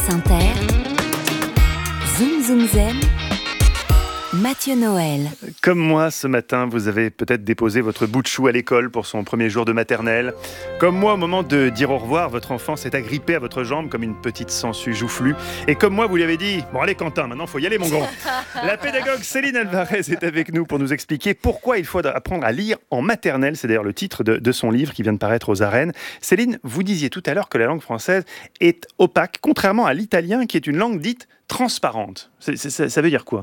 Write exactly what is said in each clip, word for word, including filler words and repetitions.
France Inter, Zoom Zoom Zen, Mathieu Noël. Comme moi, ce matin, vous avez peut-être déposé votre bout de chou à l'école pour son premier jour de maternelle. Comme moi, au moment de dire au revoir, votre enfant s'est agrippé à votre jambe comme une petite sangsue joufflue. Et comme moi, vous lui avez dit « Bon allez Quentin, maintenant faut y aller mon grand !» La pédagogue Céline Alvarez est avec nous pour nous expliquer pourquoi il faut apprendre à lire en maternelle. C'est d'ailleurs le titre de, de son livre qui vient de paraître aux arènes. Céline, vous disiez tout à l'heure que la langue française est opaque, contrairement à l'italien qui est une langue dite transparente. C'est, c'est, ça veut dire quoi ?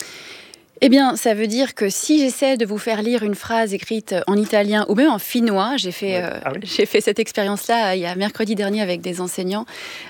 Eh bien, ça veut dire que si j'essaie de vous faire lire une phrase écrite en italien ou même en finnois, j'ai fait, ouais. ah oui. euh, j'ai fait cette expérience-là il y a mercredi dernier avec des enseignants.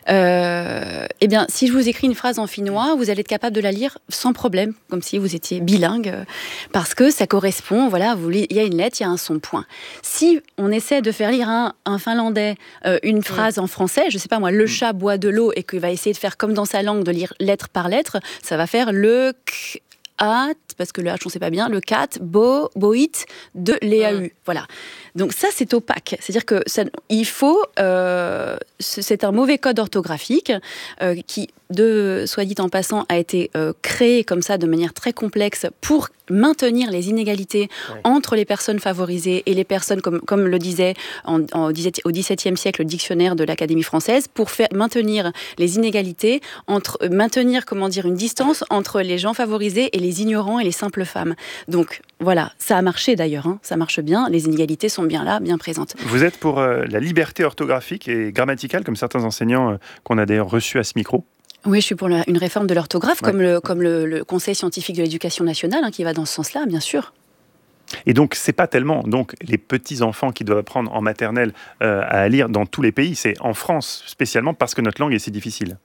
Euh, eh bien, si je vous écris une phrase en finnois, vous allez être capable de la lire sans problème, comme si vous étiez bilingue, parce que ça correspond. Voilà, vous, il y a une lettre, il y a un son, point. Si on essaie de faire lire un, un finlandais euh, une phrase ouais. en français, je sais pas moi, le chat boit de l'eau, et qu'il va essayer de faire comme dans sa langue, de lire lettre par lettre, ça va faire le k. At, parce que le H on sait pas bien, le cat, bo, boit, de l'E A U. Mmh. Voilà. Donc ça c'est opaque. C'est-à-dire que ça, il faut, euh, c'est un mauvais code orthographique euh, qui, de, soit dit en passant, a été euh, créé comme ça de manière très complexe pour maintenir les inégalités ouais. entre les personnes favorisées et les personnes, comme, comme le disait en, en, au dix-septième siècle le dictionnaire de l'Académie française, pour faire maintenir les inégalités, entre, maintenir comment dire, une distance entre les gens favorisés et les ignorants et les simples femmes. Donc voilà, ça a marché d'ailleurs, hein, ça marche bien, les inégalités sont bien là, bien présentes. Vous êtes pour euh, la liberté orthographique et grammaticale, comme certains enseignants euh, qu'on a d'ailleurs reçus à ce micro ? Oui, je suis pour la, une réforme de l'orthographe, ouais. comme, le, comme le, le Conseil scientifique de l'éducation nationale, hein, qui va dans ce sens-là, bien sûr. Et donc, c'est pas tellement donc les petits-enfants qui doivent apprendre en maternelle euh, à lire dans tous les pays, c'est en France spécialement parce que notre langue est si difficile.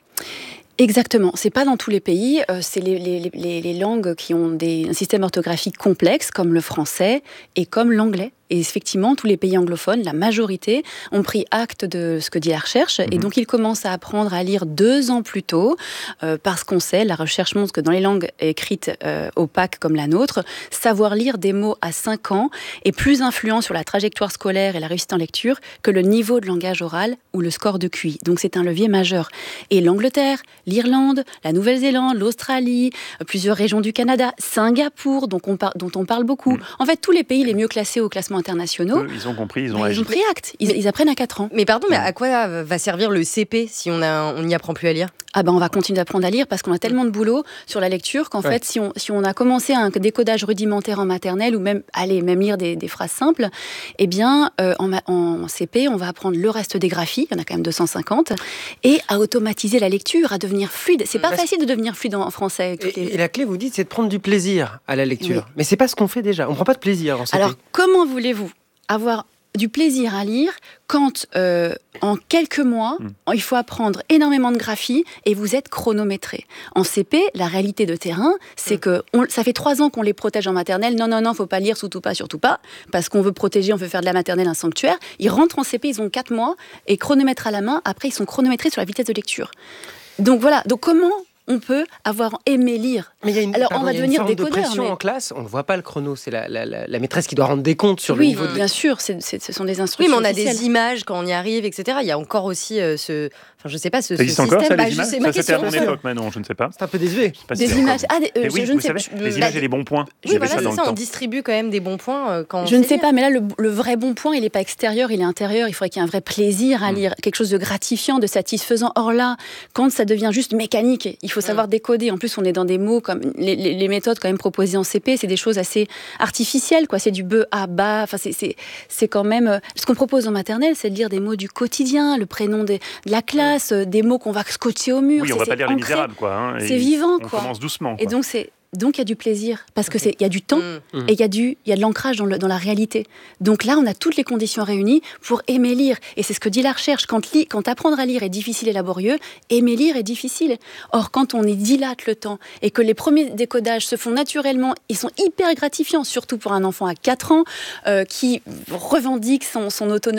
Exactement, c'est pas dans tous les pays, euh, c'est les, les, les, les langues qui ont des, un système orthographique complexe, comme le français et comme l'anglais. Et effectivement, tous les pays anglophones, la majorité, ont pris acte de ce que dit la recherche. Mmh. Et donc, ils commencent à apprendre à lire deux ans plus tôt, euh, parce qu'on sait, la recherche montre que dans les langues écrites euh, opaques comme la nôtre, savoir lire des mots à cinq ans est plus influent sur la trajectoire scolaire et la réussite en lecture que le niveau de langage oral ou le score de Q I. Donc, c'est un levier majeur. Et l'Angleterre, l'Irlande, la Nouvelle-Zélande, l'Australie, plusieurs régions du Canada, Singapour, donc on par- dont on parle beaucoup. Mmh. En fait, tous les pays les mieux classés au classement internationaux. Eux, ils ont compris, ils ont bah, agi. Ils ont pris acte, ils, ils apprennent à quatre ans. Mais pardon, mais à quoi va servir le C P si on a, on n'y apprend plus à lire ? Ah ben, on va continuer d'apprendre à lire parce qu'on a tellement de boulot sur la lecture qu'en ouais. fait, si on, si on a commencé un décodage rudimentaire en maternelle ou même, allez, même lire des, des phrases simples, eh bien, euh, en, en C P, on va apprendre le reste des graphies, il y en a quand même deux cent cinquante, et à automatiser la lecture, à devenir fluide. C'est pas mmh. facile de devenir fluide en français. Et, les... et la clé, vous dites, c'est de prendre du plaisir à la lecture. Oui. Mais c'est pas ce qu'on fait déjà. On prend pas de plaisir en C P. Alors, comment voulez-vous avoir du plaisir à lire quand, euh, en quelques mois, mmh. il faut apprendre énormément de graphie et vous êtes chronométré. En C P, la réalité de terrain, c'est mmh. que on, ça fait trois ans qu'on les protège en maternelle. Non, non, non, faut pas lire, surtout pas, surtout pas, parce qu'on veut protéger, on veut faire de la maternelle un sanctuaire. Ils rentrent en C P, ils ont quatre mois, et chronomètre à la main, après ils sont chronométrés sur la vitesse de lecture. Donc voilà, donc comment on peut avoir aimé lire. Mais il y a une, Alors, pardon, on va il y a devenir une forme décodeur, de pression mais... en classe, on ne voit pas le chrono, c'est la, la, la, la maîtresse qui doit rendre des comptes sur oui, le niveau. Oui, bien de... sûr, c'est, c'est, ce sont des instructions. Oui, mais on a officielles. des images quand on y arrive, et cetera. Il y a encore aussi euh, ce... Enfin, je sais pas, ce, ça existe ce encore, système. Ça, bah, les images je sais, ça, ma c'était question. à mon époque, maintenant, je ne sais pas. C'est un peu désuet. Des si images. Ah, des, euh, oui, je, je ne vous sais savez, pas. les images et les bons points. Oui, voilà, c'est ça, on distribue quand même des bons points euh, quand on Je ne sais lire. pas, mais là, le, le vrai bon point, il n'est pas extérieur, il est intérieur. Il faudrait qu'il y ait un vrai plaisir à lire, quelque chose de gratifiant, de satisfaisant. Or là, quand ça devient juste mécanique, il faut savoir décoder. En plus, on est dans des mots comme les, les, les méthodes quand même proposées en C P, c'est des choses assez artificielles, quoi. C'est du be, a, ba. Enfin, c'est, c'est, c'est quand même. Ce qu'on propose en maternelle, c'est de lire des mots du quotidien, le prénom de, de la classe, des mots qu'on va scotcher au mur. Oui, on ne va pas lire Les Misérables, quoi. Hein, c'est vivant, on quoi. On commence doucement. Quoi. Et donc, c'est. Donc il y a du plaisir, parce qu'il y a du temps mmh. et il y a du, il y a de l'ancrage dans, le, dans la réalité. Donc là, on a toutes les conditions réunies pour aimer lire. Et c'est ce que dit la recherche. Quand, li, quand apprendre à lire est difficile et laborieux, aimer lire est difficile. Or, quand on est dilate le temps et que les premiers décodages se font naturellement, ils sont hyper gratifiants, surtout pour un enfant à quatre ans euh, qui revendique son, son autonomie.